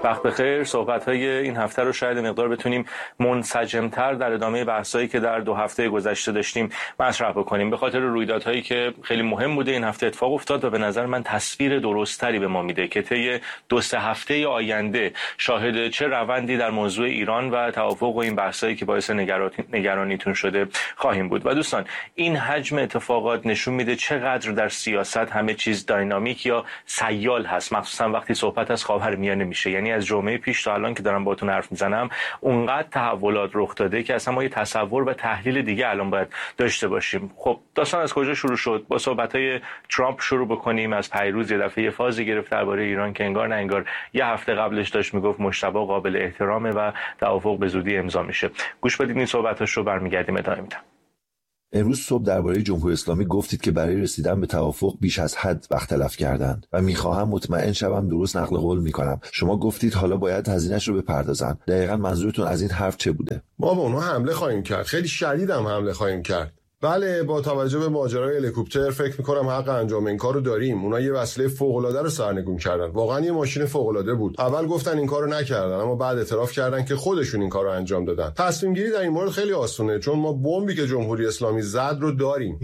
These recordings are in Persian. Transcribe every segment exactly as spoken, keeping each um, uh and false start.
وقت بخیر. صحبت‌های این هفته رو شاید مقدار بتونیم منسجم‌تر در ادامه بحثایی که در دو هفته گذشته داشتیم مطرح بکنیم، به خاطر رویدادهایی که خیلی مهم بوده این هفته اتفاق افتاد و به نظر من تصویر درستری به ما میده که طی دو سه هفته آینده شاهد چه روندی در موضوع ایران و توافق و این بحثایی که باعث نگرانیتون شده خواهیم بود. و دوستان، این حجم اتفاقات نشون میده چقدر در سیاست همه چیز داینامیک یا سیال هست، مخصوصا وقتی صحبت از خاورمیانه میشه. یعنی از جمعه پیش تا الان که دارم باهاتون حرف میزنم اونقدر تحولات رخ داده که اصلا ما یه تصور و تحلیل دیگه الان باید داشته باشیم. خب داستان از کجا شروع شد؟ با صحبت‌های ترامپ شروع بکنیم. از پیروز یه دفعه فازی گرفت درباره ایران که انگار نه انگار یه هفته قبلش داشت میگفت مجتبی قابل احترامه و توافق به زودی امضا میشه. گوش بدید این صحبتاش رو، برمیگردیم ادامه میدم. امروز صبح درباره جمهوری اسلامی گفتید که برای رسیدن به توافق بیش از حد وقت تلف کردند و میخواهم مطمئن شوم درست نقل قول میکنم. شما گفتید حالا باید هزینه‌اش رو بپردازن. دقیقاً منظورتون از این حرف چه بوده؟ ما به اونها حمله خواهیم کرد، خیلی شدید هم حمله خواهیم کرد. بله، با توجه به ماجرای هلیکوپتر فکر میکنم حق انجام این کارو داریم. اونا یه وسیله فوق العاده رو سرنگون کردن، واقعا یه ماشین فوق العاده بود. اول گفتن این کارو نکردن، اما بعد اعتراف کردن که خودشون این کارو انجام دادن. تصمیم گیری در این مورد خیلی آسونه، چون ما بمبی که جمهوری اسلامی زد رو داریم.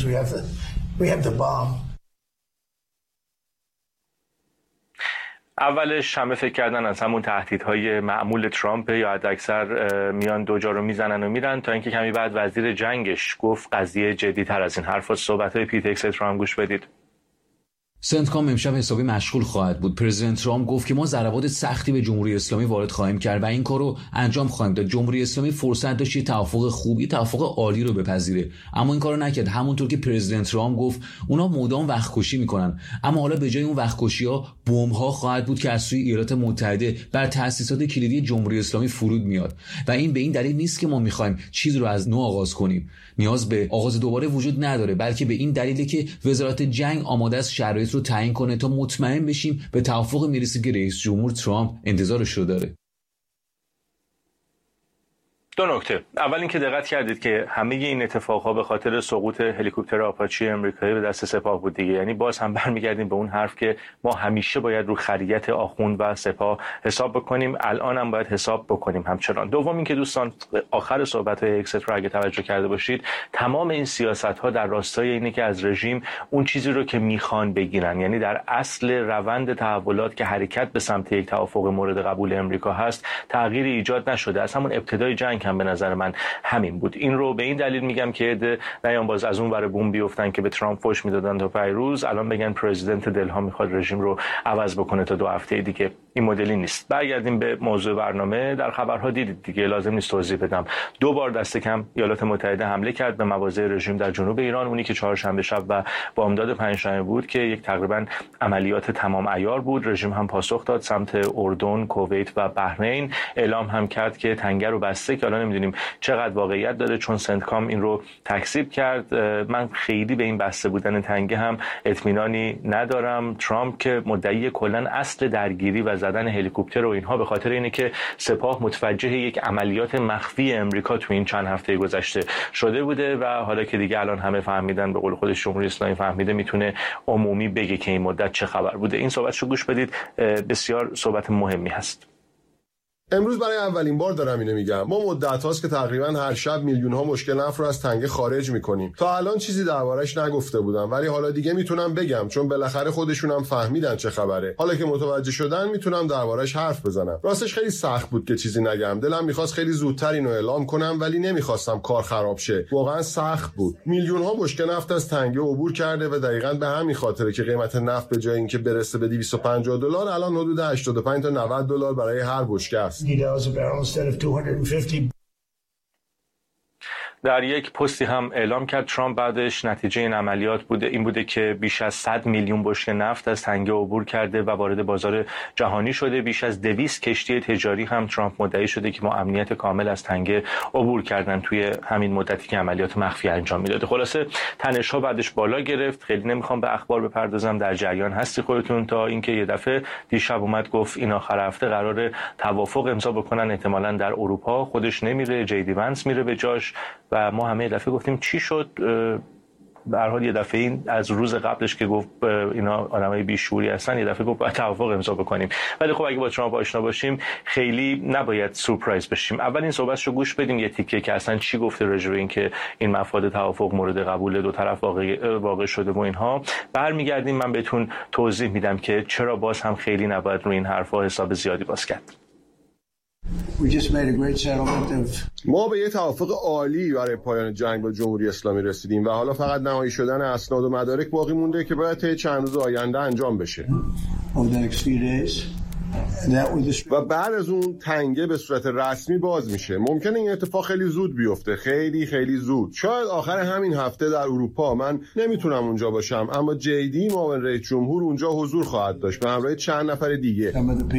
اولش همه فکر کردن از همون تهدیدهای معمول ترامپ یا حداکثر میان دو جا رو میزنن و میرن، تا اینکه کمی بعد وزیر جنگش گفت قضیه جدی‌تر از این حرفا. صحبت‌های پیت هگست رو هم گوش بدید. سنتکام امشب حسابی مشغول خواهد بود. پرزیدنت ترامپ گفت که ما ضربات سختی به جمهوری اسلامی وارد خواهیم کرد و این کارو انجام خواهیم داد. جمهوری اسلامی فرصت داشت یه توافق خوبی، توافق عالی رو بپذیره، اما این کارو نکرد. همونطور که پرزیدنت ترامپ گفت اونا مدام وقت کشی میکنن، اما حالا به جای اون وقت کشی‌ها بمب‌ها خواهد بود که از سوی ایالات متحده بر تأسیسات کلیدی جمهوری اسلامی فرود میاد و این به این دلیل نیست که ما میخوایم چیز رو از نو آغاز کنیم. نیاز به آغاز دوباره وجود نداره، بلکه به این دلیله که وزارت جنگ آماده است شرایط رو تعیین کنه تا مطمئن بشیم به توافق میرسه که رئیس جمهور ترامپ انتظارش رو داره. دو نکته. اول اینکه دقت کردید که همه این اتفاقها به خاطر سقوط هلیکوپتر آپاچی آمریکایی به دست سپاه بود دیگه. یعنی باز هم برمیگردیم به اون حرف که ما همیشه باید رو خریت آخوند و سپاه حساب بکنیم، الان هم باید حساب بکنیم همچنان. دوم اینکه دوستان آخر صحبت‌های اکست رو اگه توجه کرده باشید، تمام این سیاست‌ها در راستای اینه که از رژیم اون چیزی رو که میخوان بگیرن، یعنی در اصل روند تحولات که حرکت به سمت یک توافق مورد قبول امریکا هست تغییری ایجاد نشده. از همون ابتدای جنگ هم به نظر من همین بود. این رو به این دلیل میگم که عده نیان باز از اون ور بوم بیفتن که به ترامپ فوش میدادن تا پیروز الان بگن پرزیدنت دلها میخواد رژیم رو عوض بکنه تا دو هفته دیگه. این مدلی نیست. برگردیم به موضوع برنامه. در خبرها دیدید دیگه، لازم نیست توضیح بدم. دو بار دست کم ایالات متحده حمله کرد به مواضع رژیم در جنوب ایران، اونی که چهارشنبه شب و بامداد پنجشنبه بود که یک تقریبا عملیات تمام عیار بود. رژیم هم پاسخ داد سمت اردن، کویت و بحرین. اعلام هم کرد که تنگه رو بسته که الان نمیدونیم چقدر واقعیت داره، چون سنتکام این رو تکذیب کرد. من خیلی به این بسته بودن تنگه هم اطمینانی ندارم. ترامپ که مدعی کلا اصل درگیری و زدن هلیکوپتر و اینها به خاطر اینه که سپاه متوجه یک عملیات مخفی امریکا تو این چند هفته گذشته شده بوده و حالا که دیگه الان همه فهمیدن، به قول خودش جمهوری اسلامی فهمیده، میتونه عمومی بگه که این مدت چه خبر بوده. این صحبتشو گوش بدید، بسیار صحبت مهمی هست. امروز برای اولین بار دارم اینو میگم. ما مدت هاست که تقریبا هر شب میلیون ها مشکل نفت رو از تنگه خارج میکنیم. تا الان چیزی دربارش نگفته بودم، ولی حالا دیگه میتونم بگم، چون بالاخره خودشون هم فهمیدن چه خبره. حالا که متوجه شدن میتونم دربارش حرف بزنم. راستش خیلی سخت بود که چیزی نگم. دلم میخواست خیلی زودتر اینو اعلام کنم، ولی نمیخواستم کار خراب شه. واقعا سخت بود. میلیون ها مشکل نفت از تنگه عبور کرده و دقیقاً به همین خاطره که قیمت نفت به جای اینکه برسه به دویست و پنجاه دلار الان حدود هشتاد و پنج تا نود دلار برای هر بشکه است. instead of two hundred fifty. در یک پستی هم اعلام کرد ترامپ بعدش نتیجه این عملیات بوده این بوده که بیش از صد میلیون بشکه نفت از تنگه عبور کرده و وارد بازار جهانی شده. بیش از دویست کشتی تجاری هم ترامپ مدعی شده که ما امنیت کامل از تنگه عبور کردن توی همین مدتی که عملیات مخفی انجام میداده. خلاصه تنش‌ها بعدش بالا گرفت. خیلی نمیخوام به اخبار بپردازم، در جریان هستی خودتون، تا اینکه یه دفعه دیشب اومد گفت این آخر هفته قراره توافق امضا بکنن، احتمالاً در اروپا. خودش نمیره، جی دی ونس میره به جاش و ما همه دفعه گفتیم چی شد؟ به هر حال یه دفعه این از روز قبلش که گفت اینا آدمای بیشعوری هستن، یه دفعه گفت باید توافق امضا بکنیم. ولی خب اگه با ترامپ آشنا باشیم خیلی نباید سورپرایز بشیم. اول این صحبتشو گوش بدیم یه تیکه که اصلا چی گفته راجع به این که این مفاد توافق مورد قبول دو طرف واقع واقع شده و اینها. برمیگردیم من بهتون توضیح میدم که چرا باز هم خیلی نباید روی این حرفا حساب زیادی باز کرد. ما به یه توافق عالی برای پایان جنگ با جمهوری اسلامی رسیدیم و حالا فقط نهایی شدن اسناد و مدارک باقی مونده که باید طی چند روز آینده انجام بشه. و بعد از اون تنگه به صورت رسمی باز میشه. ممکنه این اتفاق خیلی زود بیفته، خیلی خیلی زود. شاید آخر همین هفته در اروپا. من نمیتونم اونجا باشم، اما جی دی معاون رئیس جمهور اونجا حضور خواهد داشت به همراه چند نفر دیگه.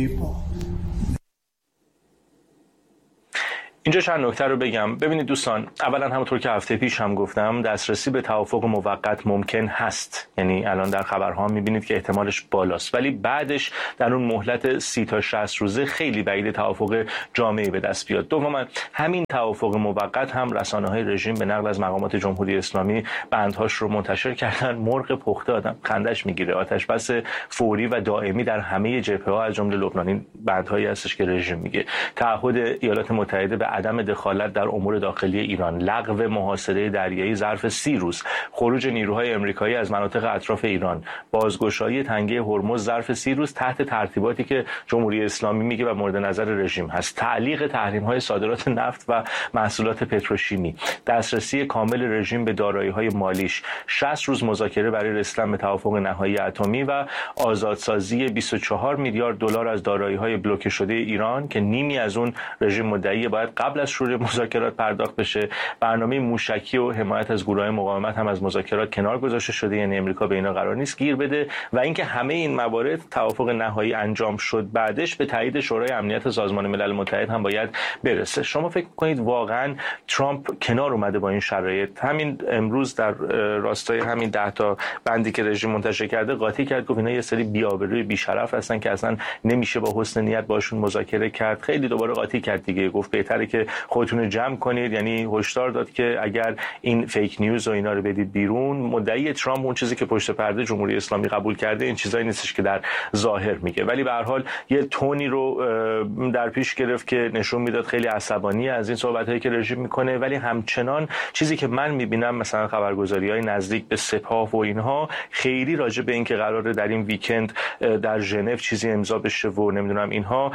اینجا چند نکته رو بگم. ببینید دوستان، اولا همونطور که هفته پیش هم گفتم دسترسی به توافق موقت ممکن هست، یعنی الان در خبرها میبینید که احتمالش بالاست، ولی بعدش در اون مهلت سی تا شصت روزه خیلی بعید توافق جامعی به دست بیاد. دوما همین توافق موقت هم رسانه‌های رژیم به نقل از مقامات جمهوری اسلامی بندهاش رو منتشر کردن. مرغ پخته آدم خندش میگیره. آتش بس فوری و دائمی در همه جبهه‌ها از جمله لبنان. این بندهایی هستش که رژیم میگه. تعهد ایالات متحده به عدم دخالت در امور داخلی ایران، لغو محاصره دریایی ظرف سی روز، خروج نیروهای آمریکایی از مناطق اطراف ایران، بازگشایی تنگه هرمز ظرف سی روز تحت ترتیباتی که جمهوری اسلامی میگه و مورد نظر رژیم هست، تعلیق تحریم‌های صادرات نفت و محصولات پتروشیمی، دسترسی کامل رژیم به دارایی‌های مالیش، شصت روز مذاکره برای رسیدن به توافق نهایی اتمی و آزادسازی بیست و چهار میلیارد دلار از دارایی‌های بلوکه شده ایران که نیمی از اون رژیم مدعی باید قبل از شروع مذاکرات پرداخت بشه. برنامه موشکی و حمایت از گروه‌های مقاومت هم از مذاکرات کنار گذاشته شده، یعنی امریکا به اینا قرار نیست گیر بده و اینکه همه این موارد توافق نهایی انجام شد بعدش به تایید شورای امنیت سازمان ملل متحد هم باید برسه. شما فکر کنید واقعا ترامپ کنار اومده با این شرایط؟ همین امروز در راستای همین ده تا بندی که رژیم منتشر کرده قاطی کرد، گفت اینا یه سری بی‌آبروی بی‌شرف هستن که اصلا نمیشه با حسن نیت باشون مذاکره کرد. خیلی دوباره قاطی کرد دیگه، گفت بهتره که خودتون رو جمع کنید، یعنی هشدار داد که اگر این فیک نیوز و اینا رو بدید بیرون. مدعی ترامپ اون چیزی که پشت پرده جمهوری اسلامی قبول کرده این چیزایی نیستش که در ظاهر میگه، ولی به هر حال یه تونی رو در پیش گرفت که نشون میداد خیلی عصبانی از این صحبتایی که رژیم میکنه، ولی همچنان چیزی که من میبینم مثلا خبرگزاری‌های نزدیک به سپاه و اینها خیلی راجع به این که قراره در این ویکند در ژنو چیزی امضا بشه و نمیدونم اینها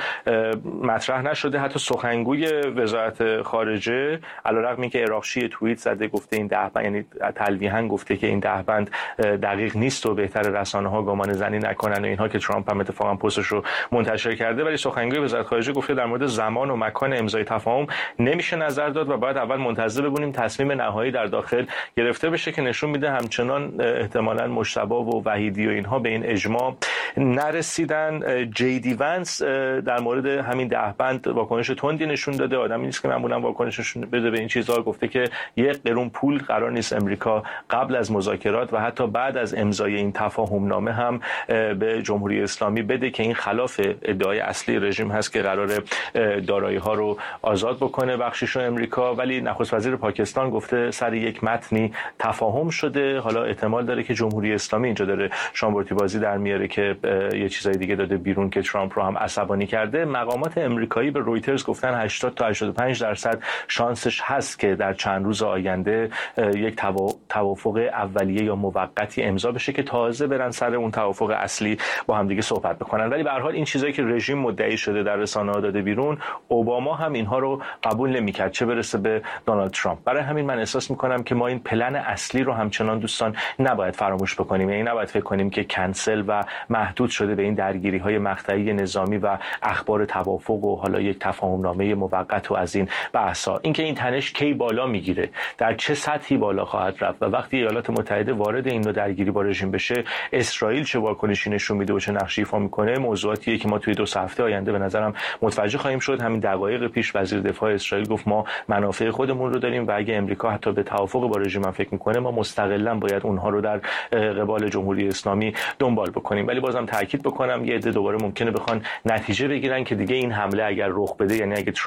مطرح نشده. حتی سخنگوی وزارت خارجه علیرغم اینکه عراقچی توییت زده گفته این ده بند، یعنی تلویحاً گفته که این ده بند دقیق نیست و بهتر رسانه‌ها گمان زنی نکنن و اینها، که ترامپ هم اتفاقا پستش رو منتشر کرده، ولی سخنگوی وزارت خارجه گفته در مورد زمان و مکان امضای تفاهم نمیشه نظر داد و باید اول منتظر ببینیم تصمیم نهایی در داخل گرفته بشه، که نشون میده همچنان احتمالاً مجتبی و وحیدی و اینها به این اجماع نرسیدن. جی دی ونس در مورد همین ده بند واکنش تندی نشون داده. آدمی نیست که معمولا واکنششون بده به این چیزها. گفته که یک قرون پول قرار نیست امریکا قبل از مذاکرات و حتی بعد از امضای این تفاهم نامه هم به جمهوری اسلامی بده، که این خلاف ادعای اصلی رژیم هست که قرار دارایی ها رو آزاد بکنه بخشش رو امریکا. ولی نخست وزیر پاکستان گفته سر یک متنی تفاهم شده. حالا احتمال داره که جمهوری اسلامی اینجا داره شامبورتی بازی در میاره که یه چیزای دیگه داده بیرون که ترامپ رو هم عصبانی کرده. مقامات امریکایی به رویترز گفتن هشتاد تا هشتاد و پنج درصد شانسش هست که در چند روز آینده یک توافق اولیه یا موقتی امضا بشه که تازه برن سر اون توافق اصلی با هم دیگه صحبت بکنن. ولی به هر حال این چیزایی که رژیم مدعی شده در رسانه‌ها داده بیرون، اوباما هم اینها رو قبول نمی‌کرد، چه برسه به دونالد ترامپ. برای همین من احساس می‌کنم که ما این پلن اصلی رو همچنان دوستان نباید فراموش بکنیم، یعنی نباید فکر کنیم که کنسل و محدود شده به این درگیری‌های مقطعی نظامی و اخبار توافق و حالا یک تفاهم‌نامه موقت و از این بحثا. اینکه این تنش کی بالا میگیره، در چه سطحی بالا خواهد رفت و وقتی ایالات متحده وارد این نوع درگیری با رژیم بشه اسرائیل چه واکنشی نشون میده و چه نقشی ایفا میکنه، موضوعاتیه که ما توی دو سه هفته آینده به نظرم متوجه خواهیم شد. همین دقایق پیش وزیر دفاع اسرائیل گفت ما منافع خودمون رو داریم و اگه امریکا حتی به توافق با رژیم هم فکر میکنه ما مستقلاً باید اونها رو در قبال جمهوری اسلامی دنبال بکنیم. ولی بازم تاکید بکنم یه عده دوباره ممکنه بخوان نتیجه بگیرن که دیگه این حمله اگر رخ بده، یعنی اگه ترامپ بزنه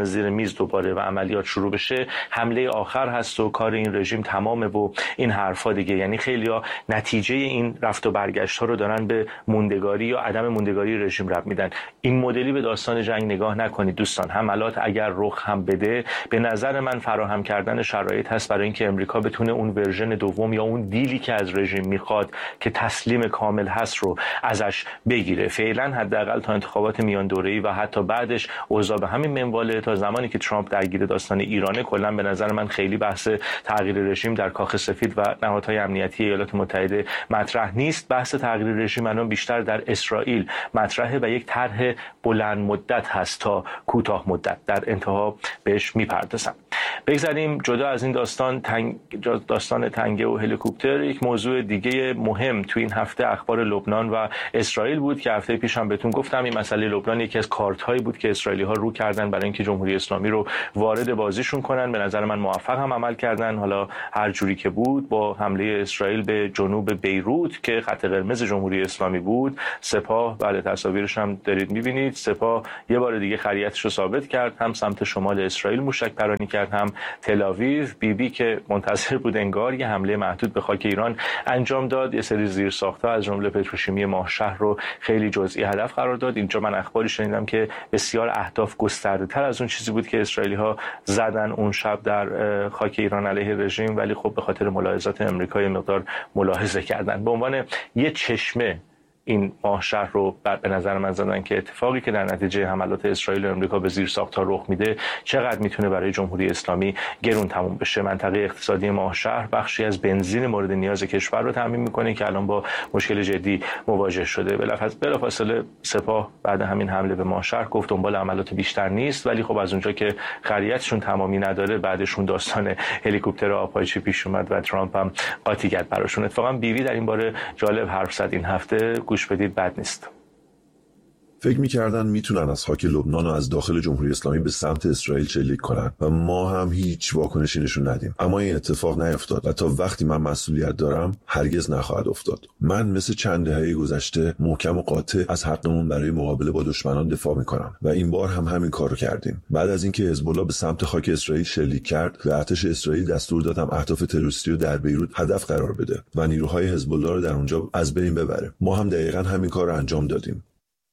رفتن زیر میز دوباره و عملیات شروع بشه حمله آخر هست و کار این رژیم تمامه و این حرفا دیگه. یعنی خیلی‌ها نتیجه این رفت و برگشت ها رو دارن به موندگاری یا عدم موندگاری رژیم ربط میدن. این مدلی به داستان جنگ نگاه نکنید دوستان. حملات اگر رخ هم بده، به نظر من فراهم کردن شرایط هست برای اینکه امریکا بتونه اون ورژن دوم یا اون دیلی که از رژیم میخواد که تسلیم کامل هست رو ازش بگیره. فعلا حداقل تا انتخابات میان دوره‌ای و حتی بعدش اوضاع به همین منواله. تا زمانی که ترامپ درگیر داستان ایرانه، کلا به نظر من خیلی بحث تغییر رژیم در کاخ سفید و نهادهای امنیتی ایالات متحده مطرح نیست. بحث تغییر رژیم الان بیشتر در اسرائیل مطرحه و یک طرح بلند مدت هست تا کوتاه مدت. در انتها بهش میپردازم. بگذاریم جدا از این داستان تنگ داستان تنگه و هلیکوپتر، یک موضوع دیگه مهم تو این هفته اخبار لبنان و اسرائیل بود که هفته پیشم بهتون گفتم این مسئله لبنان یکی از کارت‌هایی بود که اسرائیلی‌ها رو کردن برای اینکه جمهوری اسلامی رو وارد بازیشون کنن. به نظر من موفق هم عمل کردن. حالا هر جوری که بود با حمله اسرائیل به جنوب بیروت که خط قرمز جمهوری اسلامی بود، سپاه بله تصاویرش هم دارید می‌بینید، سپاه یه بار دیگه خریتش رو ثابت کرد، هم سمت شمال اسرائیل موشک پرانی کرد، هم تل آویو. بی بی که منتظر بود انگار یه حمله محدود به خاک ایران انجام داد. یه سری زیرساخت‌ها از جمله پتروشیمی ماهشهر رو خیلی جزئی هدف قرار داد. اینجا من اخباری شنیدم که بسیار اهداف گسترده‌تر از اون چیزی بود که اسرائیلی‌ها زدن اون شب در خاک ایران علیه رژیم، ولی خب به خاطر ملاحظات آمریکا یه مقدار ملاحظه کردن. به عنوان یه چشمه این ماهشهر رو به نظر من زدن که اتفاقی که در نتیجه حملات اسرائیل و آمریکا به زیرساخت‌ها رخ میده چقدر میتونه برای جمهوری اسلامی گرون تموم بشه. منطقه اقتصادی ماهشهر بخشی از بنزین مورد نیاز کشور رو تامین میکنه که الان با مشکل جدی مواجه شده. بلافاصله سپاه بعد همین حمله به ماهشهر گفت دنبال عملات بیشتر نیست، ولی خب از اونجا که خریتشون تمامی نداره بعدشون داستان هلیکوپتر آپاچی پیش اومد و ترامپ هم قاطی کرد براشون. اتفاقا بیوی در این باره جالب حرف زد این هفته، گوش بدید، بد نیست. فکر می‌کردن میتونن از خاک لبنان و از داخل جمهوری اسلامی به سمت اسرائیل شلیک کنن و ما هم هیچ واکنشی نشون ندیم، اما این اتفاق نیفتاد و تا وقتی من مسئولیت دارم هرگز نخواهد افتاد. من مثل چند دهه گذشته محکم و قاطع از حقمون برای مقابله با دشمنان دفاع میکنم و این بار هم همین کارو کردیم. بعد از اینکه حزب الله به سمت خاک اسرائیل شلیک کرد، به ارتش اسرائیل دستور دادم اهداف تروریستی رو در بیروت هدف قرار بده و نیروهای حزب الله رو در اونجا از بین ببره. ما هم دقیقاً همین کار رو انجام دادیم.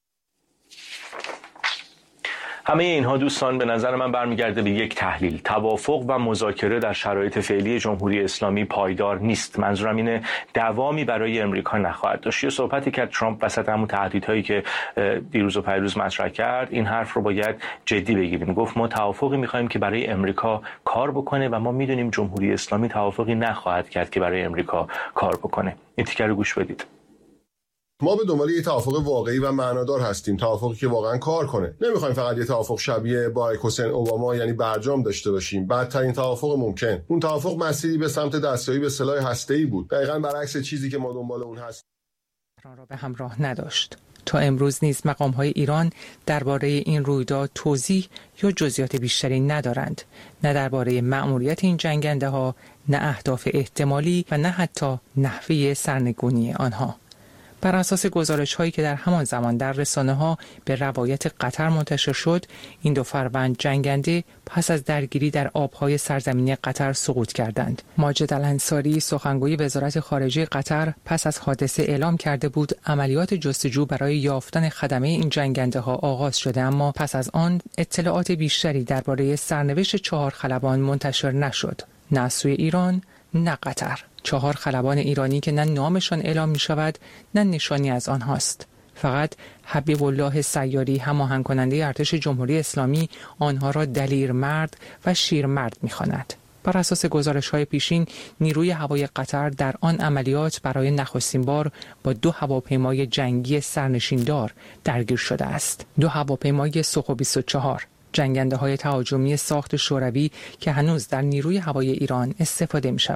همه اینها دوستان به نظر من برمیگرده به یک تحلیل: توافق و مذاکره در شرایط فعلی جمهوری اسلامی پایدار نیست. منظورم اینه دوامی برای امریکا نخواهد داشت. یه صحبتی که ترامپ وسط همون تهدیدهایی که دیروز و پیروز مطرح کرد، این حرف رو باید جدی بگیریم. گفت ما توافقی می‌خوایم که برای امریکا کار بکنه و ما می‌دونیم جمهوری اسلامی توافقی نخواهد کرد که برای امریکا کار بکنه. این تیکر رو گوش بدید. ما به دنبال یه توافق واقعی و معنادار هستیم، توافقی که واقعا کار کنه. نمیخوایم فقط یه توافق شبیه با حسین اوباما یعنی برجام داشته باشیم، بدترین توافق ممکن. اون توافق مسیری به سمت دستیابی به سلاح هسته‌ای بود، دقیقاً برعکس چیزی که ما دنبال اون هست. را به همراه نداشت. تا امروز نیز مقام‌های ایران درباره این رویداد توضیح یا جزئیات بیشتری ندارند، نه درباره مأموریت این جنگنده‌ها، نه اهداف احتمالی و نه حتی نحوه سرنگونی آنها. بر اساس گزارش‌هایی که در همان زمان در رسانه‌ها به روایت قطر منتشر شد، این دو فروند جنگنده پس از درگیری در آب‌های سرزمینی قطر سقوط کردند. ماجد الانصاری سخنگوی وزارت خارجه قطر پس از حادثه اعلام کرده بود عملیات جستجو برای یافتن خدمه این جنگنده‌ها آغاز شده، اما پس از آن اطلاعات بیشتری درباره سرنوشت چهار خلبان منتشر نشد، نه از سوی ایران نه قطر. چهار خلبان ایرانی که نه نامشان اعلام می شود نه نشانی از آنهاست. فقط حبیب الله سیاری، هماهنگ کننده ارتش جمهوری اسلامی، آنها را دلیر مرد و شیر مرد می خواند. بر اساس گزارش‌های پیشین، نیروی هوایی قطر در آن عملیات برای نخستین بار با دو هواپیمای جنگی سرنشیندار درگیر شده است. دو هواپیمای سوخو بیست و چهار، جنگنده های تهاجمی ساخت شوروی که هنوز در نیروی هوایی ایران استفاده می شود.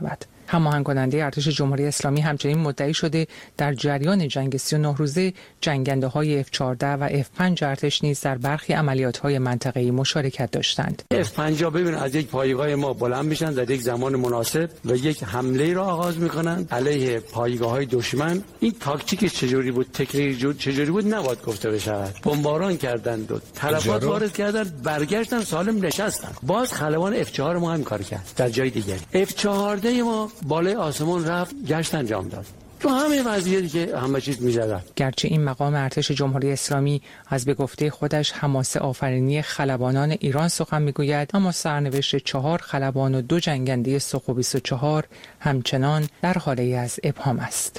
هماهنگ کننده ارتش جمهوری اسلامی همچنین مدعی شده در جریان جنگ سی و نه روزه جنگنده های اف چهارده و اف پنج ارتش نیز در برخی عملیات های منطقه‌ای مشارکت داشتند. اف پنج ببین از یک پایگاه ما بلند میشن در یک زمان مناسب و یک حمله را آغاز میکنن علیه پایگاه‌های دشمن. این تاکتیکش چجوری بود، تکنیک چجوری بود نباید گفته بشه. بمباران کردند و تلفات وارد کردند، برگشتن سالم نشستن. باز خلبان اف چهار ما هم کار کرد در جای دیگری. اف چهارده ما بالای آسمان رفت، گشت انجام داد. تو همه وضعیتی که همه چیز می‌زدن. گرچه این مقام ارتش جمهوری اسلامی از به گفته خودش حماسه آفرینی خلبانان ایران سخن میگوید، اما سرنوشت چهار خلبان و دو جنگنده سوخو بیست و چهار همچنان در حاله از ابهام است.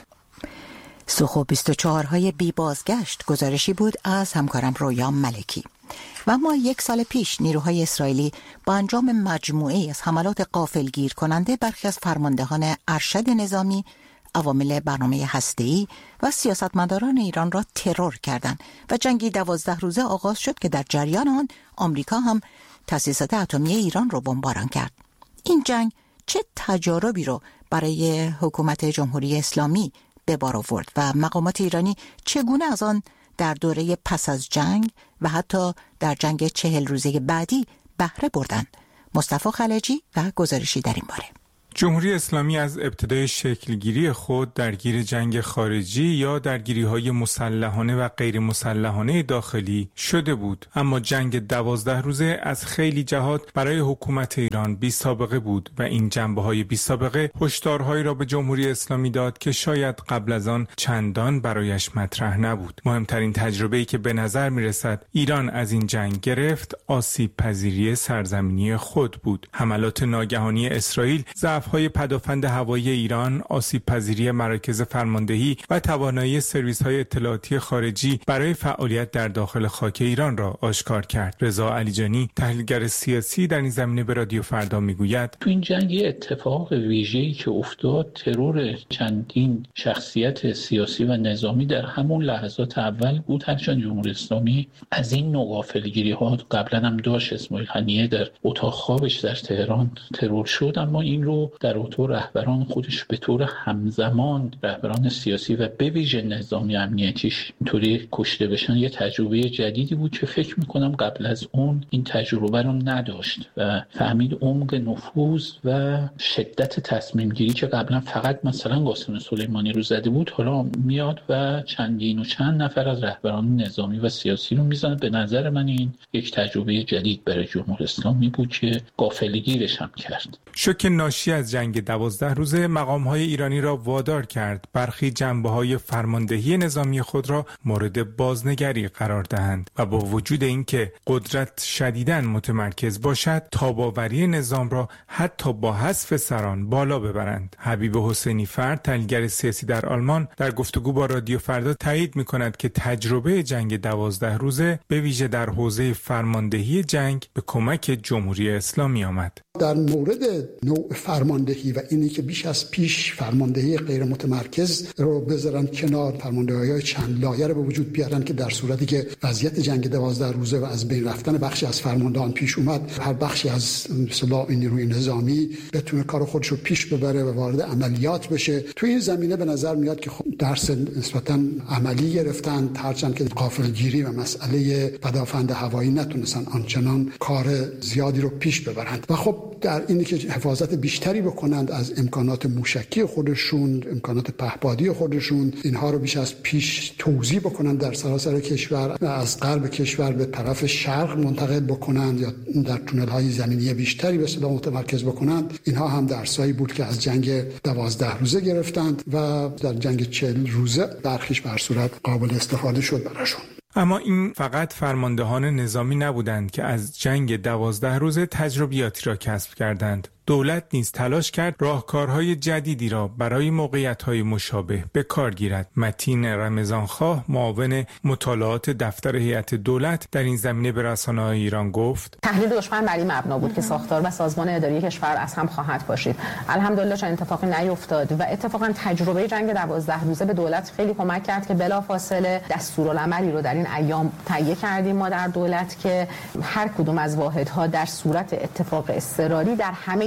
سوخو بیست و چهار های بی بازگشت گزارشی بود از همکارم رویا ملکی. و اما یک سال پیش نیروهای اسرائیلی با انجام مجموعه از حملات غافلگیر کننده برخی از فرماندهان ارشد نظامی، عوامل برنامه هسته‌ای و سیاستمداران ایران را ترور کردند و جنگی دوازده روزه آغاز شد که در جریان آن آمریکا هم تأسیسات اتمی ایران را بمباران کرد. این جنگ چه تجاربی رو برای حکومت جمهوری اسلامی به بار آورد و مقامات ایرانی چگونه از آن در دوره پس از جنگ و حتی در جنگ چهل روزه بعدی بهره بردند؟ مصطفی خلجی و گزارشی در این باره. جمهوری اسلامی از ابتدای شکلگیری خود درگیر جنگ خارجی یا درگیری‌های مسلحانه و غیر مسلحانه داخلی شده بود، اما جنگ دوازده روزه از خیلی جهات برای حکومت ایران بی سابقه بود و این جنبه‌های بی سابقه هشدارهایی را به جمهوری اسلامی داد که شاید قبل از آن چندان برایش مطرح نبود. مهمترین تجربه‌ای که به نظر می‌رسد ایران از این جنگ گرفت، آسیب پذیری سرزمینی خود بود. حملات ناگهانی اسرائیل، های پدافند هوایی ایران، آسیب پذیری مراکز فرماندهی و توانایی سرویس‌های اطلاعاتی خارجی برای فعالیت در داخل خاک ایران را آشکار کرد. رضا علیجانی، تحلیلگر سیاسی در این زمینه، به رادیو فردا میگوید: تو این جنگ اتفاق ویژه‌ای که افتاد، ترور چندین شخصیت سیاسی و نظامی در همون لحظات اول بود. هرچند جمهوری اسلامی از این نوع غافلگیری‌ها قبلا هم داشت، اسماعیل هنیه در اتاق خوابش در تهران ترور شد، اما این رو در اتو رهبران خودش به طور همزمان، رهبران سیاسی و به ویژه نظامی امنیتیش اینطوری کشته بشن، یه تجربه جدیدی بود که فکر میکنم قبل از اون این تجربه رو نداشت و فهمید عمق نفوذ و شدت تصمیم گیری که قبلا فقط مثلا قاسم سلیمانی رو زده بود، حالا میاد و چندین و چند نفر از رهبران نظامی و سیاسی رو میزنه. به نظر من این یک تجربه جدید برای جمهوری اسلامی بود که غافلگیرش هم کرد. شوک ناشی از جنگ دوازده روزه مقام‌های ایرانی را وادار کرد برخی جنبه‌های فرماندهی نظامی خود را مورد بازنگری قرار دهند و با وجود اینکه قدرت شدیداً متمرکز باشد، تاب‌آوری نظام را حتی با حذف سران بالا ببرند. حبیب حسینی فرد، تحلیلگر سیاسی در آلمان، در گفتگو با رادیو فردا تایید می‌کند که تجربه جنگ دوازده روزه به ویژه در حوزه فرماندهی جنگ به کمک جمهوری اسلامی آمد. در مورد نوع فرماندهی و اینی که بیش از پیش فرماندهی غیر متمرکز رو بذارن کنار، فرماندهی‌های چند لایه رو به وجود بیارن که در صورتی که وضعیت جنگ دوازده روزه و از بین رفتن بخشی از فرماندهان پیش اومد، هر بخشی از مثلا این نیروی نظامی بتونه کار خودش رو پیش ببره و وارد عملیات بشه. تو این زمینه به نظر میاد که خب درس نسبتاً عملی گرفتن، هرچند که غافلگیری و مسئله پدافند هوایی نتونستن آنچنان کار زیادی رو پیش ببرند و خب در اینی که حفاظت بیشتری بکنند از امکانات موشکی خودشون، امکانات پهپادی خودشون، اینها رو بیش از پیش توزیع بکنند در سراسر کشور و از غرب کشور به طرف شرق منتقل بکنند یا در تونل های زمینی بیشتری به اصطلاح متمرکز بکنند. اینها هم درسایی بود که از جنگ دوازده روزه گرفتند و در جنگ چهل روزه برخیش بر صورت قابل استفاده شد براشون. اما این فقط فرماندهان نظامی نبودند که از جنگ دوازده روزه تجربیاتی را کسب کردند. دولت نیز تلاش کرد راهکارهای جدیدی را برای موقعیت‌های مشابه به کار گیرد. متین رمضانخواه، معاون مطالعات دفتر هیئت دولت، در این زمینه به رسانه‌های ایران گفت: تحلیل دشمن بر این مبنا بود که ساختار و سازمان اداری کشور از هم خواهد پاشید. الحمدلله چنین اتفاقی نیفتاد و اتفاقا تجربه جنگ دوازده روزه به دولت خیلی کمک کرد که بلافاصله دستورالعملی رو در این ایام تهیه کردیم ما در دولت که هر کدوم از واحدها در صورت اتفاق اضطراری در همه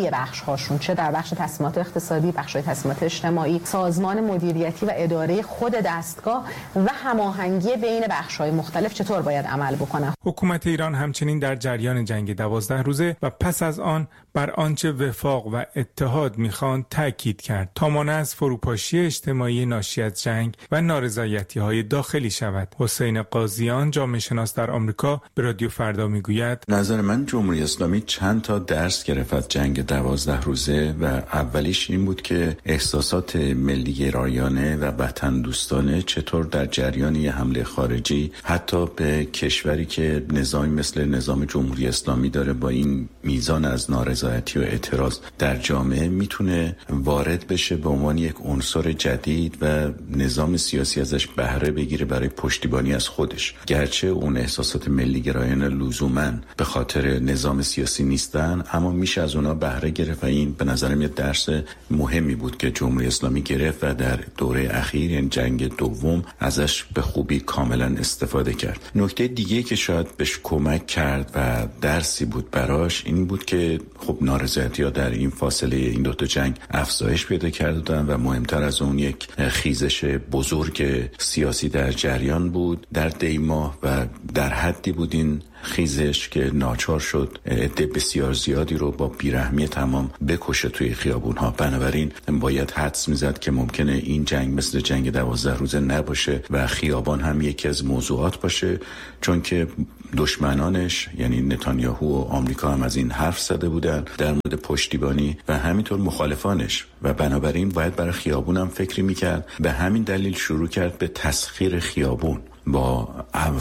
همه بخش هاشون، چه در بخش تصمیمات اقتصادی، بخش تصمیمات اجتماعی، سازمان مدیریتی و اداره خود دستگاه و هماهنگی بین بخش‌های مختلف چطور باید عمل بکنه. حکومت ایران همچنین در جریان جنگ دوازده روزه و پس از آن بر آنچه وفاق و اتحاد میخواند تاکید کرد تا مانع از فروپاشی اجتماعی ناشی از جنگ و نارضایتی‌های داخلی شود. حسین قاضیان، جامعه شناس در آمریکا، به رادیو فردا میگوید: نظر من جمهوری اسلامی چند تا درس گرفت از جنگ دوازده روزه و اولیش این بود که احساسات ملی گرایانه و وطن دوستانه چطور در جریان یه حمله خارجی حتی به کشوری که نظامی مثل نظام جمهوری اسلامی داره با این میزان از نارضایتی و اعتراض در جامعه میتونه وارد بشه به عنوان یک عنصر جدید و نظام سیاسی ازش بهره بگیره برای پشتیبانی از خودش. گرچه اون احساسات ملی گرایانه لزوماً به خاطر نظام سیاسی نیستن، اما میشه از اونا بهره گرفت و این به نظرم یه درس مهمی بود که جمهوری اسلامی گرفت و در دوره اخیر یعنی جنگ دوم ازش به خوبی کاملا استفاده کرد. نکته دیگه که شاید بهش کمک کرد و درسی بود براش این بود که خب نارضایتی‌ها در این فاصله این دو تا جنگ افزایش پیدا کردن و مهمتر از اون یک خیزش بزرگ سیاسی در جریان بود در دی ماه و در حدی بود این خیزش که ناچار شد عده بسیار زیادی رو با بیرحمی تمام بکشه توی خیابون‌ها. بنابراین باید حدس میزد که ممکنه این جنگ مثل جنگ دوازده روزه نباشه و خیابان هم یکی از موضوعات باشه، چون که دشمنانش یعنی نتانیاهو و آمریکا هم از این حرف زده بودن در مورد پشتیبانی و همینطور مخالفانش و بنابراین باید برای خیابون هم فکری میکرد. به همین دلیل شروع کرد به تسخیر خیابون. با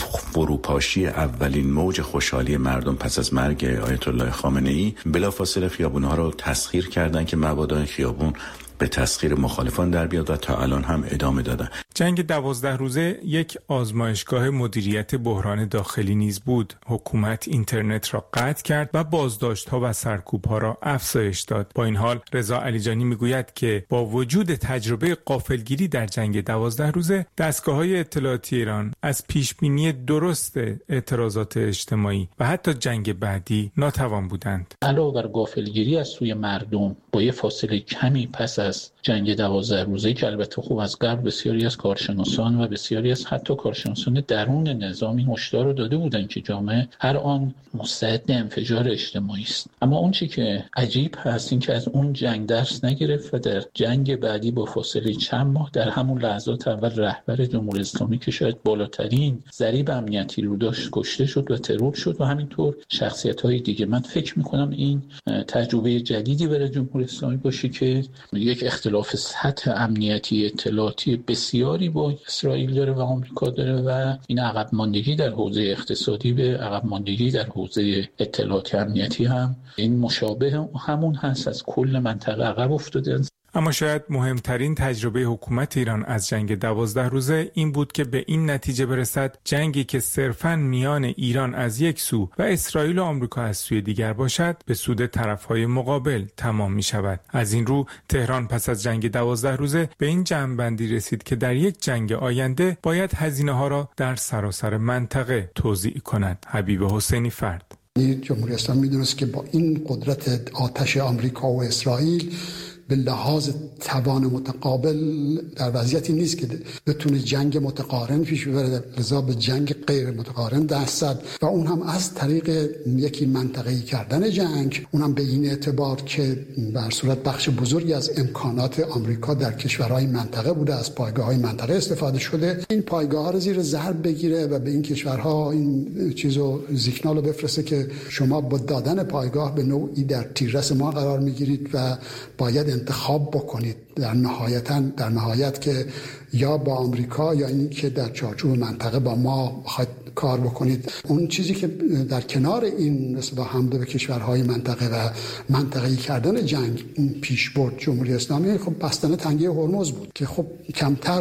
فروپاشی اولین موج خوشحالی مردم پس از مرگ آیت الله خامنه‌ای بلافاصله خیابون‌ها رو تسخیر کردن که مبادا خیابون به تسخیر مخالفان در بیاد و تا الان هم ادامه دادن. جنگ دوازده روزه یک آزمایشگاه مدیریت بحران داخلی نیز بود. حکومت اینترنت را قطع کرد و بازداشت‌ها و سرکوب‌ها را افزایش داد. با این حال رضا علیجانی میگوید که با وجود تجربه غافلگیری در جنگ دوازده روزه، دستگاه‌های اطلاعاتی ایران از پیشبینی درست اعتراضات اجتماعی و حتی جنگ بعدی ناتوان بودند. علاوه بر غافلگیری از سوی مردم با یه فاصله کمی پس از جنگ دوازده روزه که البته خوب از قبل بسیاری از کارشناسان و بسیاری از حتی کارشناسان درون نظامی هشدار رو داده بودند که جامعه هر آن مستعد انفجار اجتماعی است. اما اون چی که عجیب هست این که از اون جنگ درس نگرفت و در جنگ بعدی با فاصله چند ماه در همون لحظات اول رهبر جمهوری اسلامی که شاید بالاترین ضریب امنیتی رو داشت کشته شد و ترور شد و همینطور شخصیت‌های دیگه. من فکر می‌کنم این تجربه جدیدی برای جمهوری اسلامی باشه که یک اختلاف سطح امنیتی اطلاعاتی بسیاری با اسرائیل داره و آمریکا داره و این عقب ماندگی در حوزه اقتصادی به عقب ماندگی در حوزه اطلاعاتی امنیتی هم این مشابه همون هست، از کل منطقه عقب افتاده. اما شاید مهمترین تجربه حکومت ایران از جنگ دوازده روزه این بود که به این نتیجه برسد جنگی که صرفاً میان ایران از یک سو و اسرائیل و آمریکا از سوی دیگر باشد به سود طرفهای مقابل تمام می شود. از این رو تهران پس از جنگ دوازده روزه به این جمع‌بندی رسید که در یک جنگ آینده باید هزینه ها را در سراسر منطقه توزیع کند. حبیب حسینی، فرد. جمهوری اسلامی می‌دونست که با این قدرت آتش آمریکا و اسرائیل به لحاظ توان متقابل در وضعیتی نیست که بتونه جنگ متقارن پیش ببره، لذا به جنگ غیر متقارن دست زد و اون هم از طریق یکی منطقه‌ای کردن جنگ، اون هم به این اعتبار که بر صورت بخش بزرگی از امکانات آمریکا در کشورهای منطقه بوده، از پایگاه‌های منطقه استفاده شده، این پایگاه‌ها رو زیر ضرب بگیره و به این کشورها این چیزو سیگنالو بفرسته که شما با دادن پایگاه به نوعی در تیررس ما قرار میگیرید و باید انتخاب بکنید در نهایتاً در نهایت که یا با آمریکا یا این که در چارچوب منطقه با ما بخواید کار بکنید. اون چیزی که در کنار این مثل با حمله به کشورهای منطقه و منطقه‌ای کردن جنگ پیش برد جمهوری اسلامی، خب بستن تنگه هرمز بود که خب کمتر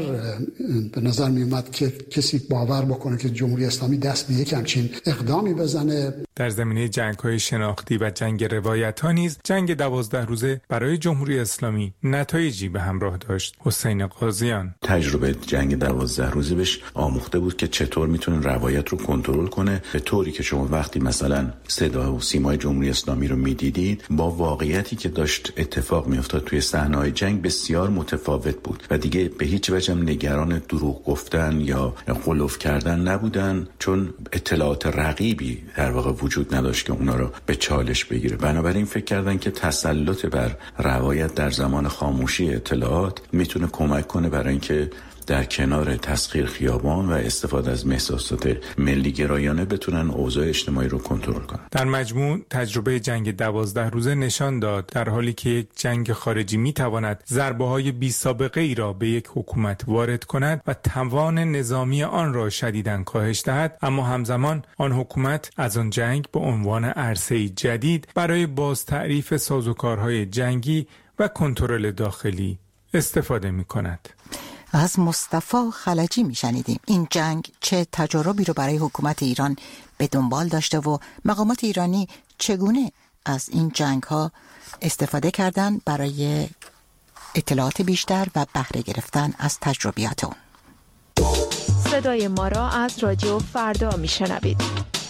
به نظر می اومد که کسی باور بکنه که جمهوری اسلامی دست به یک همچین اقدامی بزنه. در زمینه جنگ‌های شناختی و جنگ روایت‌ها نیز جنگ دوازده روزه برای جمهوری اسلامی نتایجی به همراه داشت. حسین قاضیان: تجربه جنگ دوازده روزه بهش آموخته بود که چطور میتونه روایت رو کنترل کنه، به طوری که شما وقتی مثلا صدا و سیمای جمهوری اسلامی رو میدیدید با واقعیتی که داشت اتفاق میافتاد توی صحنه‌های جنگ بسیار متفاوت بود و دیگه به هیچ وجه نگران دروغ گفتن یا غلوف کردن نبودن، چون اطلاعات رقیبی در واقع وجود نداشت که اونا رو به چالش بگیره. بنابراین فکر کردن که تسلط بر روایت در زمان خاموشی اطلاعات میتونه کمک کنه برای اینکه در کنار تسخیر خیابان و استفاده از محساسات ملی گرایانه بتونن اوضاع اجتماعی رو کنترل کنن. در مجموع تجربه جنگ دوازده روزه نشان داد در حالی که یک جنگ خارجی میتواند ضربه‌های بی سابقه ای را به یک حکومت وارد کند و توان نظامی آن را شدیداً کاهش دهد، اما همزمان آن حکومت از آن جنگ به عنوان عرصه‌ای جدید برای بازتعریف سازوکارهای جنگی و کنترل داخلی استفاده می‌کند. از مصطفی خلجی میشنیدیم این جنگ چه تجربی رو برای حکومت ایران به دنبال داشته و مقامات ایرانی چگونه از این جنگ ها استفاده کردن برای اطلاعات بیشتر و بهره گرفتن از تجربیات اون. صدای ما را از رادیو فردا میشنوید.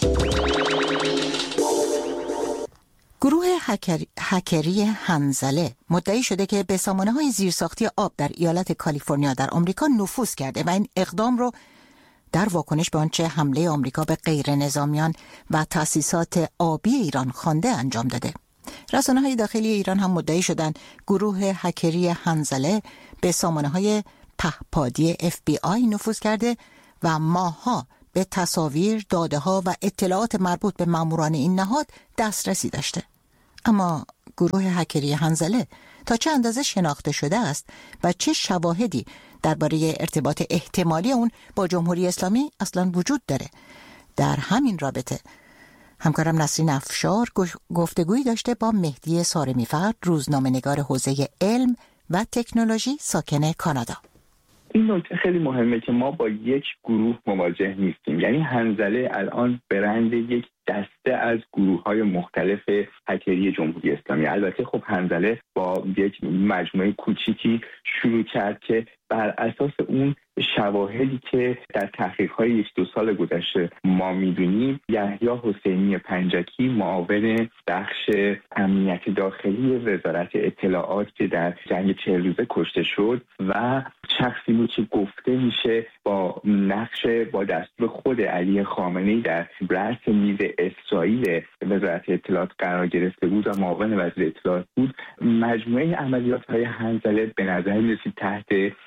گروه هکری, هکری هنزله مدعی شده که به سامانه‌های زیرساختی آب در ایالت کالیفرنیا در آمریکا نفوذ کرده و این اقدام رو در واکنش به آنچه حمله آمریکا به غیر نظامیان و تأسیسات آبی ایران خوانده انجام داده. رسانه‌های داخلی ایران هم مدعی شدند گروه هکری هنزله به سامانه‌های پهپادی اف بی آی نفوذ کرده و ماه‌ها به تصاویر، داده‌ها و اطلاعات مربوط به ماموران این نهاد دسترسی داشته. اما گروه هکری هنزله تا چه اندازه شناخته شده است و چه شواهدی درباره ارتباط احتمالی اون با جمهوری اسلامی اصلا وجود داره؟ در همین رابطه همکارم نسرین افشار گفتگویی داشته با مهدی سارمی‌فر، روزنامه‌نگار حوزه علم و تکنولوژی ساکن کانادا. این نکته خیلی مهمه که ما با یک گروه مواجه نیستیم. یعنی هنزله الان برند یک دسته از گروه‌های مختلف هکری جمهوری اسلامی. البته خب هنزله با یک مجموعه کوچیکی شروع کرد که بر اساس اون شواهدی که در تحقیق‌های یک دو سال گذشته ما می‌دونیم، یحیی حسینی پنجکی معاون بخش امنیت داخلی وزارت اطلاعات که در جنگ چهل روزه کشته شد و شخصی بود که گفته میشه با نقش با دستور خود علی خامنه‌ای در رأس میز اسرائیل وزارت اطلاعات قرار گرفته بود و معاون وزیر اطلاعات بود. مجموعه عملیات‌های هنزله به نظر می‌رسید تحت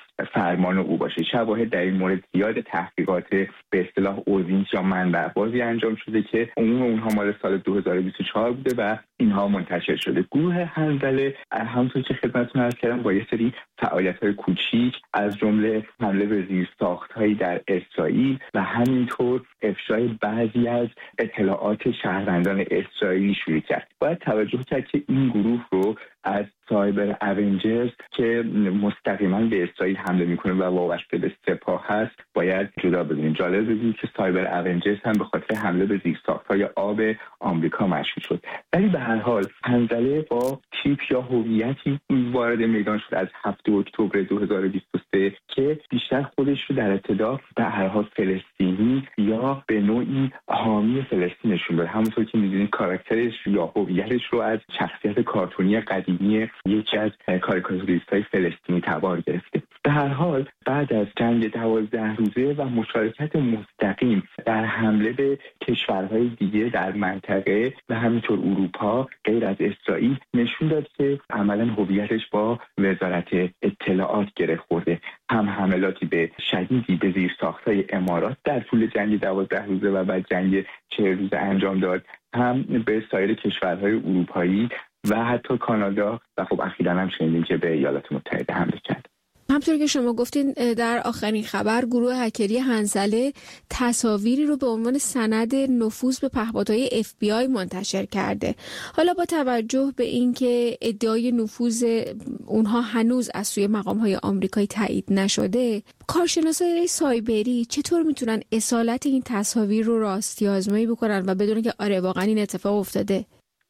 فرمان او باشه. شواهد در این مورد زیاد، تحقیقات به اصطلاح اوزینچ یا منبع‌بازی انجام شده که عموم اونها مال سال دو هزار و بیست و چهار بوده و اینها منتشر شده. گروه هنزله همونطور که خدمتتون عرض کردم با یه سری فعالیت‌های کوچیک از جمله حمله به زیرساخت‌هایی در اسرائیل و همینطور افشای بعضی از اطلاعات شهروندان اسرائیلی شروع کرد. باید توجه کرد که این گروه رو از سایبر اونجرز که مستقیما به اسرائیل حمله میکنه و وابسته به سپاه هست باید جدا بدونیم. جالب بدونیم که سایبر اونجرز هم به خاطر حمله به زیرساخت‌های آب آمریکا مشهور شد. ولی به هر حال هنزله با تیپ یا هویتی وارد میدان شد از هفتم اکتبر دو هزار و بیست و سه که بیشتر خودش رو در ابتدا به هر حال فلسطینی یا به نوعی حامی فلسطین نشون داد. همونطور که می‌دونید کاراکترش یا هویتش رو از شخصیت کارتونی قدیمی یکی از کاریکاتوریست‌های فلسطینی تبار گرفته. به هر حال بعد از جنگ دوازده روزه و مشارکت مستقیم در حمله به کشورهای دیگه در منطقه و همینطور اروپا غیر از اسرائیل نشون داد که عملاً هویتش با وزارت اطلاعات گره خورده. هم حملاتی به شدیدی به زیرساخت‌های امارات در طول جنگ دوازده روزه و بعد جنگ چهل روزه انجام داد، هم به سایر کشورهای اروپایی و حتی کانادا و خب اخیراً هم شنیدیم که به ایالات متحده حمله کرد. همطور که شما گفتین در آخرین خبر گروه هکری هنزله تصاویری رو به عنوان سند نفوذ به پهپادهای اف بی آی منتشر کرده. حالا با توجه به اینکه ادعای نفوذ اونها هنوز از سوی مقام‌های آمریکایی تایید نشده، کارشناسای سایبری چطور میتونن اصالت این تصاویر رو راستی آزمایی بکنن و بدونن که آره واقعا این اتفاق افتاده؟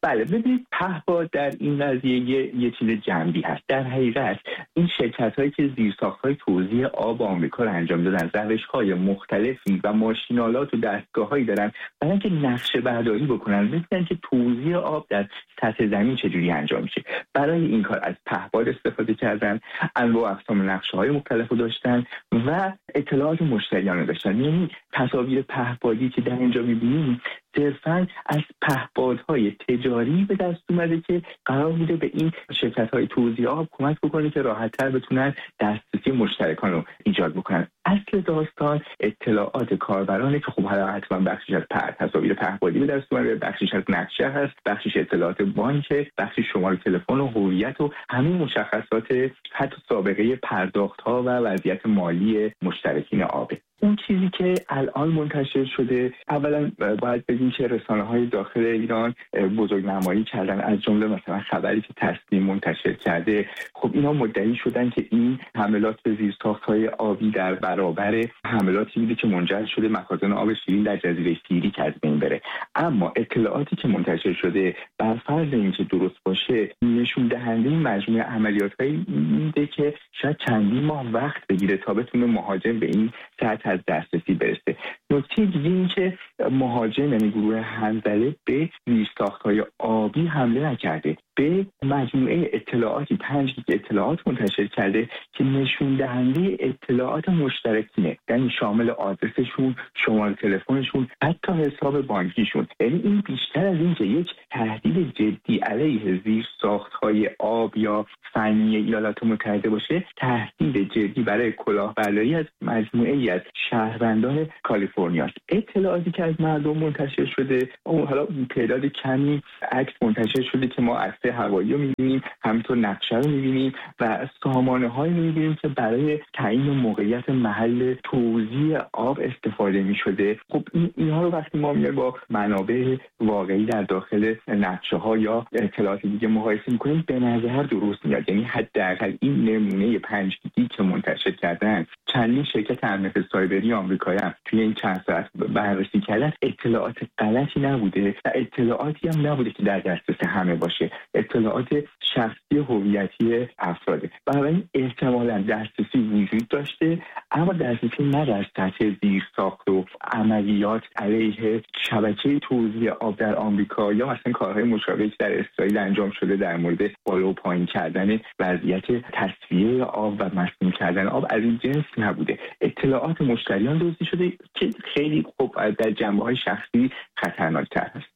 بله ببینید پهپاد در این قضیه یه, یه چیز جنبی هست. در حقیقت این شرکت هایی که زیرساخت های توزیع آب آمریکا رو انجام دادن روش های مختلفی و ماشینالات و دستگاه هایی دارن برای اینکه نقشه برداری بکنن ببینن که توزیع آب در سطح زمین چجوری انجام میشه. برای این کار از پهپاد استفاده کردن، انواع اقسام نقشه های مختلف رو داشتن و اطلاعات مشتریان رو داشتن. یعنی تصاویر پهپادی که در اینجا میبینیم صرفاً از پهپادهای تجاری به دست اومده که قرار بوده به این شرکت‌های توزیع آب کمک بکنه که راحت‌تر بتونن دسترسی مشترکان رو ایجاد بکنن. اصل داستان اطلاعات کاربرانه که خب حالا حتما بخشش از تصاویر پهپادی به دست اومده، بخشش از نقشه هست، بخشش اطلاعات بانک، بخشش شماره تلفن و هویت و همین مشخصات حتی سابقه پرداخت‌ها و وضعیت مالی مشترکین آب. اون چیزی که الان منتشر شده، اولا باید بگیم که رسانه‌های داخل ایران بزرگنمایی کردن، از جمله مثلا خبری که تسنیم منتشر کرده. خب اینا مدعی شدن که این حملات به زیرساخت‌های آبی در برابر حملاتی بوده که منجر شده مخازن آب شیرین در جزیره سیری که از بین بره. اما اطلاعاتی که منتشر شده بر فرض اینکه درست باشه نشون دهنده این مجموعه عملیات‌هایی میده که شاید چندین ماه وقت بگیره تا بتونه مهاجم به این سطح از دسترسی برسه. نکته دیگه این که مهاجم یعنی گروه حنظله به زیرساخت‌های آبی حمله نکرده، به مجموعه اطلاعاتی پنج گیگ اطلاعات منتشر کرده که نشون دهنده اطلاعات مشترکینه، یعنی شامل آدرسشون، شماره تلفنشون، حتی حساب بانکیشون. یعنی این بیشتر از این که یک تهدید جدی علیه زیرساخت‌های آب یا فنی ایالات متحده باشه، تهدید جدی برای کلاهبرداری از مجموعه ای از شهروندان کالیفرنیا است. اطلاعاتی که از مردم منتشر شده، اون حالا تعداد کمی عکس منتشر شده که ما عکس هوایی رو می‌بینیم، همینطور نقشه رو می‌بینیم و سامانه‌هایی می‌بینیم که برای تعیین موقعیت محل توزیع آب استفاده می‌شده. خب این اینها رو وقتی ما میایم با منابع واقعی در داخل نقشه‌ها یا اطلاعات دیگه مقایسه می‌کنیم به نظر درست میاد. یعنی حداقل این نمونه پنج گیگی که منتشر کردن چندین شرکت امنیت سایبری آمریکایی هم توی این چند ساعت بررسی کردن، اطلاعات غلطی نبوده و اطلاعاتی هم نبوده که در دسترس همه باشه، اطلاعات شخصی هویتی افراده. بنابراین احتمالاً دسترسی وجود داشته، اما دسترسی نه در سطح زیرساخت و عملیات علیه شبکه توزیع آب در آمریکا یا مثلا کارهای مشابهی که در اسرائیل انجام شده در مورد بالا و پایین کردن وضعیت تصفیه آب و مسموم کردن آب از این جنس نبوده. اطلاعات مشتریان دزدی شده که خیلی خوب در جنبه‌های شخصی خطرناک‌تر است.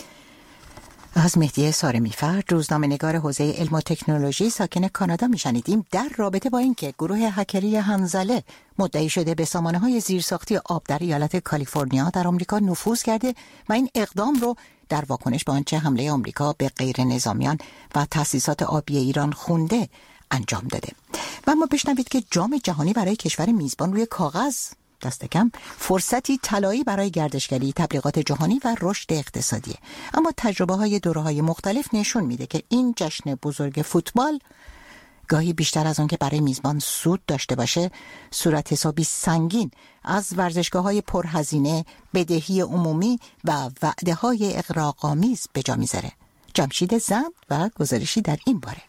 از مهدی سارمی‌فر، روزنامه‌نگار حوزه علم و تکنولوژی ساکن کانادا میشنیدیم در رابطه با اینکه گروه هکری حنظله مدعی شده به سامانه‌های زیرساختی آب در ایالت کالیفرنیا در آمریکا نفوذ کرده و این اقدام رو در واکنش به آنچه حمله آمریکا به غیر نظامیان و تأسیسات آبی ایران خونده انجام داده. و اما بشنوید که جام جهانی برای کشور میزبان روی کاغذ دست کم فرصتی طلایی برای گردشگری، تبلیغات جهانی و رشد اقتصادی، اما تجربه های دوره‌های مختلف نشون میده که این جشن بزرگ فوتبال گاهی بیشتر از اون که برای میزبان سود داشته باشه، صورت حسابی سنگین از ورزشگاه‌های پرهزینه، بدهی عمومی و وعده‌های اغراق‌آمیز به جا میذاره. جمشید زند و گزارشی در این باره.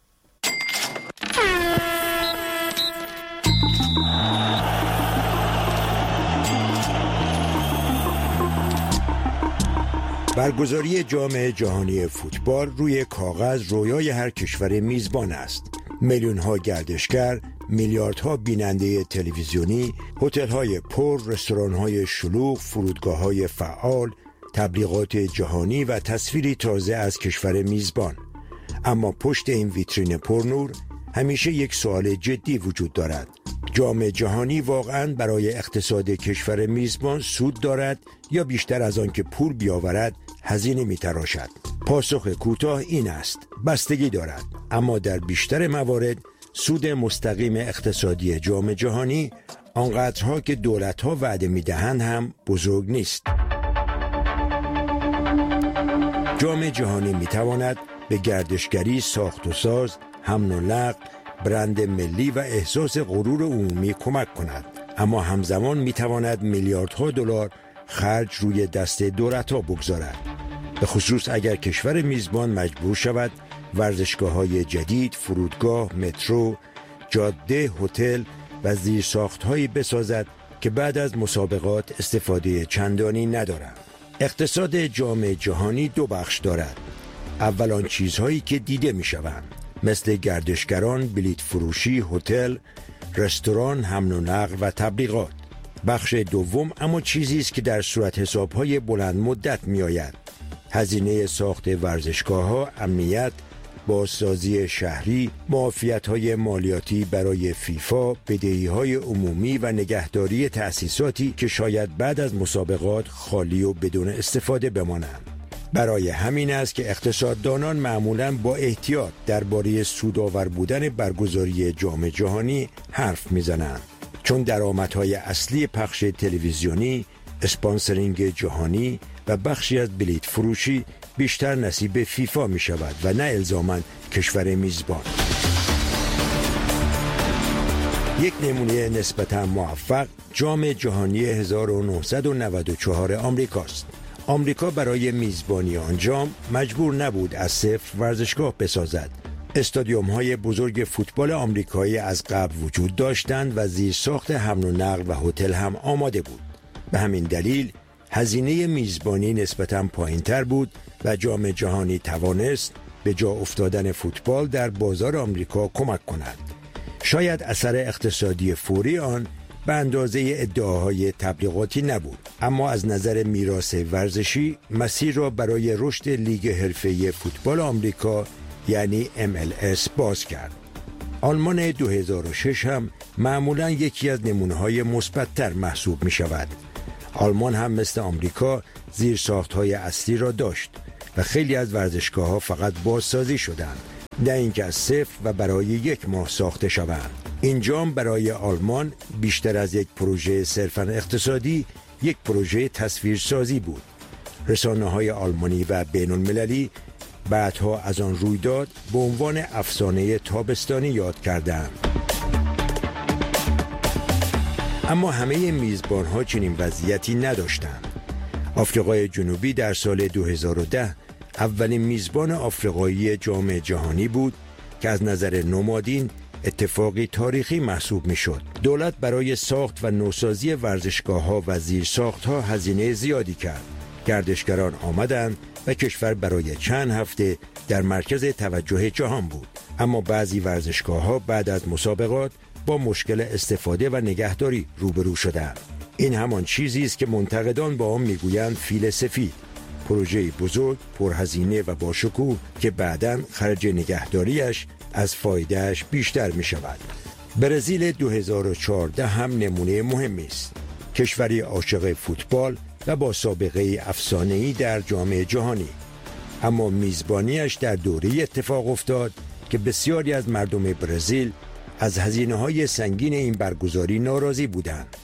برگزاری جام جهانی فوتبال روی کاغذ رویای هر کشور میزبان است. میلیون‌ها گردشگر، میلیاردها بیننده تلویزیونی، هتل‌های پر، رستوران‌های شلوغ، فرودگاه‌های فعال، تبلیغات جهانی و تصویری تازه از کشور میزبان. اما پشت این ویترین پرنور همیشه یک سوال جدی وجود دارد. جام جهانی واقعاً برای اقتصاد کشور میزبان سود دارد یا بیشتر از آن که پول بیاورد هزینه می‌تراشد؟ پاسخ کوتاه این است: بستگی دارد، اما در بیشتر موارد سود مستقیم اقتصادی جام جهانی آنقدرها که دولت‌ها وعده می‌دهند هم بزرگ نیست. جام جهانی می‌تواند به گردشگری، ساخت و ساز، حمل و نقل، برند ملی و احساس غرور عمومی کمک کند، اما همزمان می‌تواند میلیاردها دلار خرج روی دست دولت‌ها بگذارد. به خصوص اگر کشور میزبان مجبور شود ورزشگاه‌های جدید، فرودگاه، مترو، جاده، هتل و زیرساخت‌هایی بسازد که بعد از مسابقات استفاده چندانی ندارند. اقتصاد جام جهانی دو بخش دارد. اول آن چیزهایی که دیده می‌شوند، مثل گردشگران، بلیط فروشی، هتل، رستوران، حمل و نقل و تبلیغات. بخش دوم اما چیزی است که در صورت حساب‌های بلند مدت می‌آید. هزینه ساخت ورزشگاه‌ها، امنیت، بازسازی شهری، معافیت‌های مالیاتی برای فیفا، بدهی‌های عمومی و نگهداری تأسیساتی که شاید بعد از مسابقات خالی و بدون استفاده بمانند. برای همین است که اقتصاددانان معمولاً با احتیاط درباره سودآور بودن برگزاری جام جهانی حرف می‌زنند، چون درآمدهای اصلی پخش تلویزیونی، اسپانسرینگ جهانی و بخشی از بلیط فروشی بیشتر نصیب فیفا می شود و نه الزاماً کشور میزبان. یک نمونه نسبتاً موفق جام جهانی هزار و نهصد و نود و چهار آمریکاست. آمریکا برای میزبانی آن جام مجبور نبود از صفر ورزشگاه بسازد. استادیوم های بزرگ فوتبال آمریکایی از قبل وجود داشتند و زیرساخت حمل و نقل و هتل هم آماده بود. به همین دلیل هزینه میزبانی نسبتاً پایین‌تر بود و جام جهانی توانست به جا افتادن فوتبال در بازار آمریکا کمک کند. شاید اثر اقتصادی فوری آن به اندازه ادعاهای تبلیغاتی نبود، اما از نظر میراث ورزشی مسیر را برای رشد لیگ حرفه‌ای فوتبال آمریکا یعنی ام ال اس باز کرد. آلمان دو هزار و شش هم معمولاً یکی از نمونه‌های مثبت‌تر محسوب می‌شود. آلمان هم مثل آمریکا زیرساخت‌های اصلی را داشت و خیلی از ورزشگاه‌ها فقط بازسازی شدند، نه اینکه از صفر و برای یک ماه ساخته شوند. این جام برای آلمان بیشتر از یک پروژه صرفاً اقتصادی، یک پروژه تصویرسازی بود. رسانه‌های آلمانی و بین‌المللی بعدها از آن رویداد به عنوان افسانه تابستانی یاد کردند. اما همه میزبان‌ها چنین وضعیتی نداشتند. آفریقای جنوبی در سال دو هزار و ده اولین میزبان آفریقایی جام جهانی بود که از نظر نمادین اتفاقی تاریخی محسوب می‌شد. دولت برای ساخت و نوسازی ورزشگاه‌ها و زیرساخت‌ها هزینه زیادی کرد. گردشگران آمدند و کشور برای چند هفته در مرکز توجه جهان بود. اما بعضی ورزشگاه‌ها بعد از مسابقات با مشکل استفاده و نگهداری روبرو شدند. این همان چیزی است که منتقدان با آن میگویند فیل سفید، پروژه بزرگ، پرهزینه و با شکوه که بعداً خرج نگهداریش از فایدهش بیشتر می شود. برزیل دو هزار و چهارده هم نمونه مهمی است. کشوری عاشق فوتبال و با سابقه افسانه‌ای در جام جهانی، اما میزبانیش در دوره‌ای اتفاق افتاد که بسیاری از مردم برزیل از هزینه‌های سنگین این برگزاری ناراضی بودند.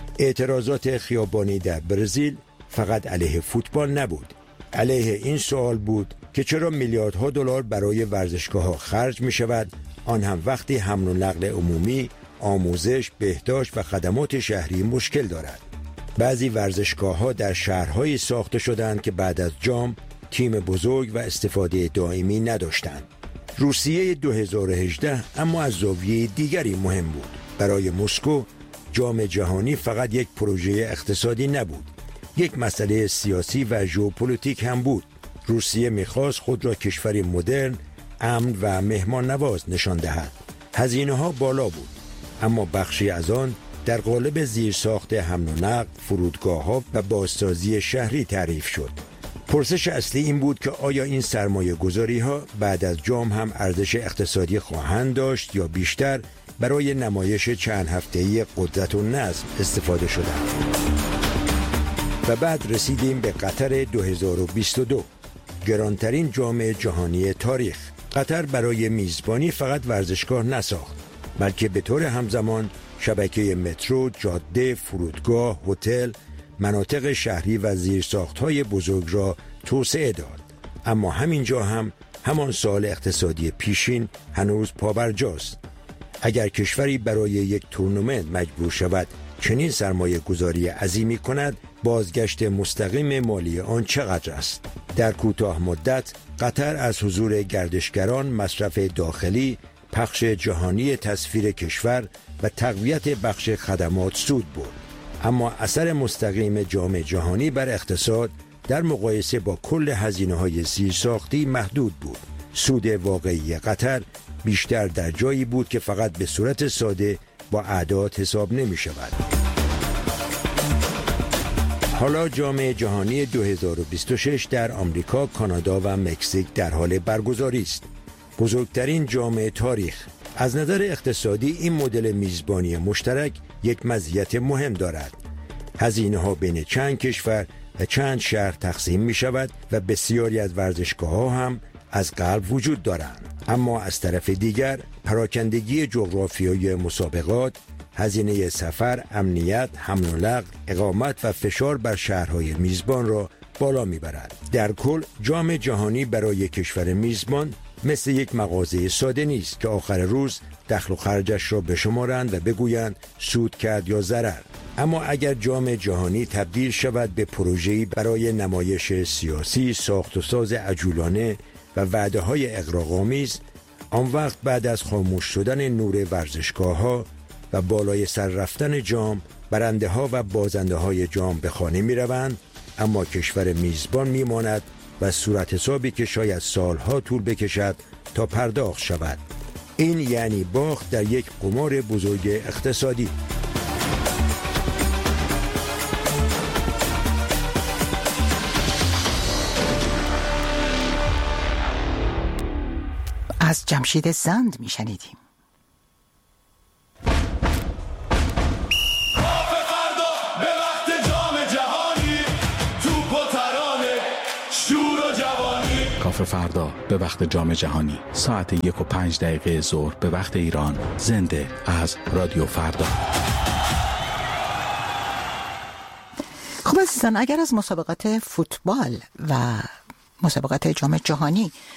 اعتراضات خیابانی در برزیل فقط علیه فوتبال نبود، علیه این سوال بود که چرا میلیاردها دلار برای ورزشگاه‌ها خرج می‌شود، آن هم وقتی حمل و نقل عمومی، آموزش، بهداشت و خدمات شهری مشکل دارد. بعضی ورزشگاه‌ها در شهرهایی ساخته شدند که بعد از جام تیم بزرگ و استفاده دائمی نداشتند. روسیه دو هزار و هجده اما از زاویه دیگری مهم بود. برای مسکو جام جهانی فقط یک پروژه اقتصادی نبود، یک مسئله سیاسی و ژئوپلیتیک هم بود. روسیه می‌خواست خود را کشوری مدرن، امن و مهمان نواز نشان دهد. هزینه‌ها بالا بود، اما بخشی از آن در قالب زیرساخت حمل و نقل، فرودگاه‌ها و بازسازی شهری تعریف شد. پرسش اصلی این بود که آیا این سرمایه گذاری ها بعد از جام هم ارزش اقتصادی خواهند داشت یا بیشتر برای نمایش چند هفته‌ای قدرت و نظم استفاده شدند. و بعد رسیدیم به قطر دو هزار و بیست و دو، گرانترین جام جهانی تاریخ. قطر برای میزبانی فقط ورزشگاه نساخت، بلکه به طور همزمان شبکه مترو، جاده، فرودگاه، هتل، مناطق شهری و زیرساخت‌های بزرگ را توسعه داد. اما همینجا هم همان سال اقتصادی پیشین هنوز پابرجاست. اگر کشوری برای یک تورنمنت مجبور شود چنین سرمایه گذاری عظیمی کند، بازگشت مستقیم مالی آن چقدر است؟ در کوتاه مدت قطر از حضور گردشگران، مصرف داخلی، پخش جهانی تصویر کشور و تقویت بخش خدمات سود برد. اما اثر مستقیم جام جهانی بر اقتصاد در مقایسه با کل هزینه‌های زیرساختی محدود بود. سود واقعی قطر بیشتر در جایی بود که فقط به صورت ساده با اعداد حساب نمی شود. حالا جام جهانی دو هزار و بیست و شش در آمریکا، کانادا و مکزیک در حال برگزاری است. بزرگترین جام تاریخ. از نظر اقتصادی این مدل میزبانی مشترک یک مزیت مهم دارد. هزینه ها بین چند کشور و چند شهر تقسیم می شود و بسیاری از ورزشگاه ها هم از قلب وجود دارند. اما از طرف دیگر پراکندگی جغرافیایی مسابقات، هزینه سفر، امنیت، حمل و نقل، اقامت و فشار بر شهرهای میزبان را بالا میبرد. در کل جام جهانی برای کشور میزبان مثل یک مغازه ساده نیست که آخر روز دخل و خرجش را بشمارند و بگویند سود کرد یا ضرر. اما اگر جام جهانی تبدیل شود به پروژه‌ای برای نمایش سیاسی، ساخت و ساز عجولانه و وعده‌های اغراق‌آمیز، آن وقت بعد از خاموش شدن نور ورزشگاه‌ها و بالای سر رفتن جام، برنده ها و بازنده های جام به خانه می روند، اما کشور میزبان می ماند و صورت حسابی که شاید سالها طول بکشد تا پرداخت شود. این یعنی باخت در یک قمار بزرگ اقتصادی. از جمشید زند می شنیدیم. کافه فردا به وقت جام جهانی ساعت یک و پنج دقیقه ظهر به وقت ایران، زنده از رادیو فردا. خب عزیزان، اگر از مسابقات فوتبال و مسابقات جام جهانی